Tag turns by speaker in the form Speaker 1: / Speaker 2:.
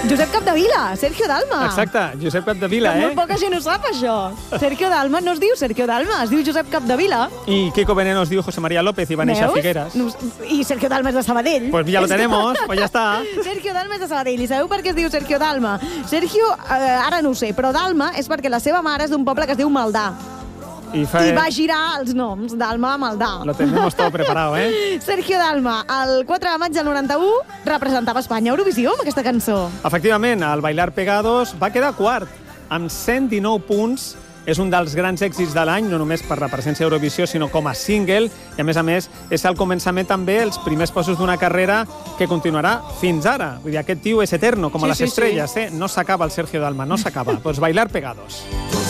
Speaker 1: Josep Capdevila, Sergio Dalma.
Speaker 2: Exacte, Josep Capdevila,
Speaker 1: Que molt poca gent ho sap, això. Sergio Dalma no es diu Sergio Dalma, es diu Josep Capdevila.
Speaker 2: Y Kiko Veneno es diu José María López y Vanessa Figueras.
Speaker 1: I Sergio Dalma és de Sabadell.
Speaker 2: Pues ya lo tenemos, pues ya está.
Speaker 1: Sergio Dalma és de Sabadell. I sabeu per què es diu Sergio Dalma? Sergio, ara no ho sé, però Dalma és perquè la seva mare és d'un poble que es diu Maldà. I va girar els noms, Dalma a Maldà.
Speaker 2: Lo tenemos todo preparado, ¿eh?
Speaker 1: Sergio Dalma, el 4 de maig del 91, representava Espanya a Eurovisió amb aquesta cançó.
Speaker 2: Efectivament, el Bailar Pegados va quedar quart, amb 119 punts. És un dels grans èxits de l'any, no només per la presència a Eurovisió, sinó com a single, i a més, és el començament també els primers passos d'una carrera que continuarà fins ara. Vull dir, aquest tio és eterno, com a les estrelles, eh? No s'acaba el Sergio Dalma, no s'acaba. Pues Bailar Pegados.